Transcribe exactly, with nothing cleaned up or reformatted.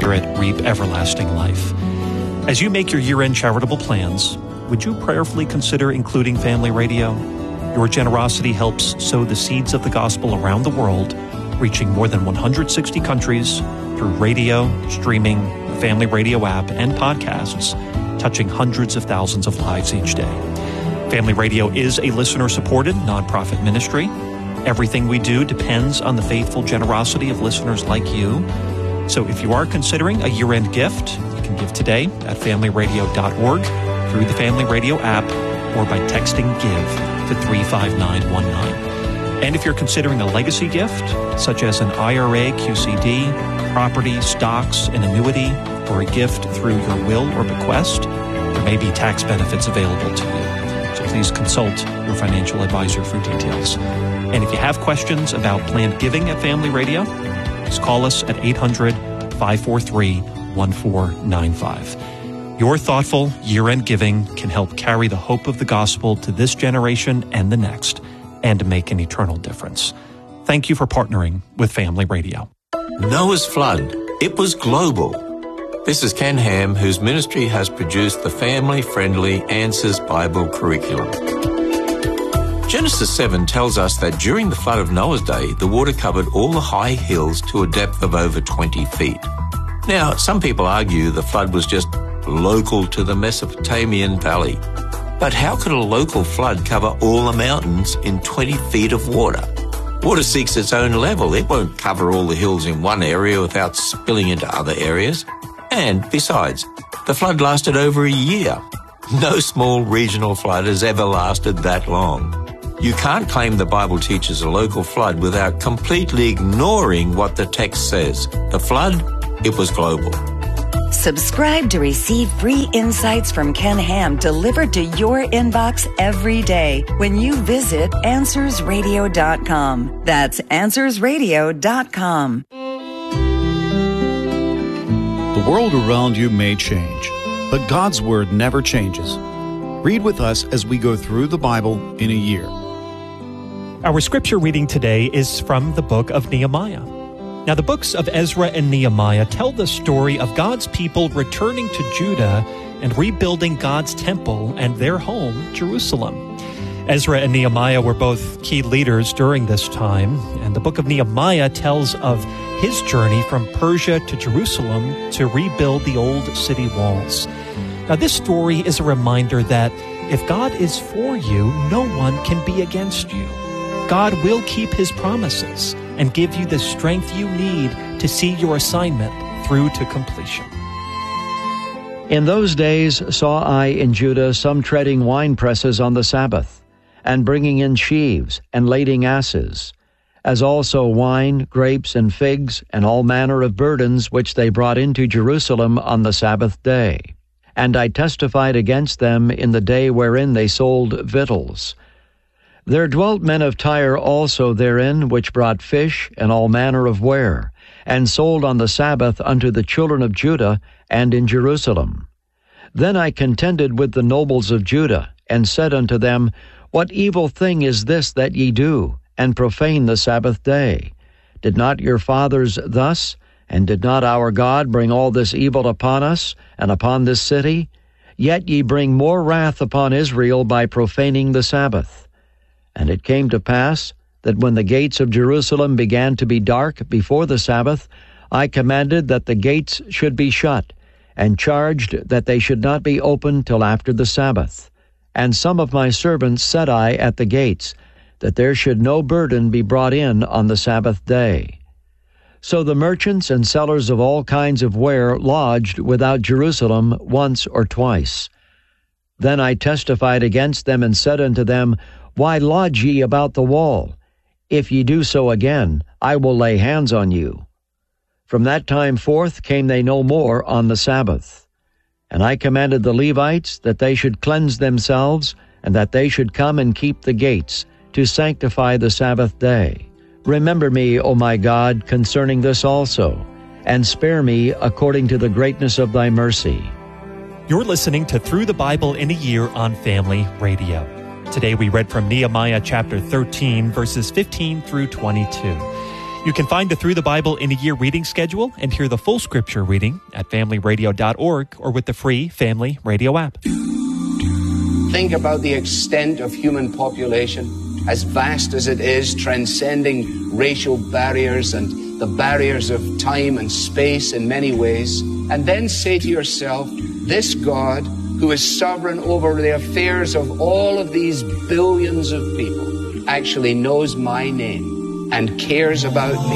Spirit reap everlasting life. As you make your year-end charitable plans, would you prayerfully consider including Family Radio? Your generosity helps sow the seeds of the gospel around the world, reaching more than one hundred sixty countries through radio, streaming, the Family Radio app, and podcasts, touching hundreds of thousands of lives each day. Family Radio is a listener-supported nonprofit ministry. Everything we do depends on the faithful generosity of listeners like you. So if you are considering a year-end gift, you can give today at family radio dot org, through the Family Radio app, or by texting GIVE to three five nine one nine. And if you're considering a legacy gift, such as an I R A Q C D, property, stocks, an annuity, or a gift through your will or bequest, there may be tax benefits available to you. So please consult your financial advisor for details. And if you have questions about planned giving at Family Radio, please call us at eight hundred, five four three, one four nine five. Your thoughtful year-end giving can help carry the hope of the gospel to this generation and the next, and make an eternal difference. Thank you for partnering with Family Radio. Noah's flood. It was global. This is Ken Ham, whose ministry has produced the family-friendly Answers Bible curriculum. Genesis seven tells us that during the flood of Noah's day, the water covered all the high hills to a depth of over twenty feet. Now, some people argue the flood was just local to the Mesopotamian valley. But how could a local flood cover all the mountains in twenty feet of water? Water seeks its own level. It won't cover all the hills in one area without spilling into other areas. And besides, the flood lasted over a year. No small regional flood has ever lasted that long. You can't claim the Bible teaches a local flood without completely ignoring what the text says. The flood, it was global. Subscribe to receive free insights from Ken Ham delivered to your inbox every day when you visit answers radio dot com. That's answers radio dot com. The world around you may change, but God's Word never changes. Read with us as we go through the Bible in a year. Our scripture reading today is from the book of Nehemiah. Now, the books of Ezra and Nehemiah tell the story of God's people returning to Judah and rebuilding God's temple and their home, Jerusalem. Ezra and Nehemiah were both key leaders during this time, and the book of Nehemiah tells of his journey from Persia to Jerusalem to rebuild the old city walls. Now, this story is a reminder that if God is for you, no one can be against you. God will keep his promises and give you the strength you need to see your assignment through to completion. In those days saw I in Judah some treading wine presses on the Sabbath, and bringing in sheaves, and lading asses, as also wine, grapes, and figs, and all manner of burdens which they brought into Jerusalem on the Sabbath day. And I testified against them in the day wherein they sold victuals. There dwelt men of Tyre also therein, which brought fish and all manner of ware, and sold on the Sabbath unto the children of Judah and in Jerusalem. Then I contended with the nobles of Judah, and said unto them, What evil thing is this that ye do, and profane the Sabbath day? Did not your fathers thus, and did not our God bring all this evil upon us, and upon this city? Yet ye bring more wrath upon Israel by profaning the Sabbath. And it came to pass that when the gates of Jerusalem began to be dark before the Sabbath, I commanded that the gates should be shut, and charged that they should not be opened till after the Sabbath. And some of my servants set I at the gates, that there should no burden be brought in on the Sabbath day. So the merchants and sellers of all kinds of ware lodged without Jerusalem once or twice. Then I testified against them, and said unto them, Why lodge ye about the wall? If ye do so again, I will lay hands on you. From that time forth came they no more on the Sabbath. And I commanded the Levites that they should cleanse themselves, and that they should come and keep the gates, to sanctify the Sabbath day. Remember me, O my God, concerning this also, and spare me according to the greatness of thy mercy. You're listening to Through the Bible in a Year on Family Radio. Today we read from Nehemiah chapter thirteen, verses fifteen through twenty-two. You can find the Through the Bible in a Year reading schedule and hear the full scripture reading at family radio dot org or with the free Family Radio app. Think about the extent of human population, as vast as it is, transcending racial barriers and the barriers of time and space in many ways, and then say to yourself, this God, who is sovereign over the affairs of all of these billions of people, actually knows my name and cares about me.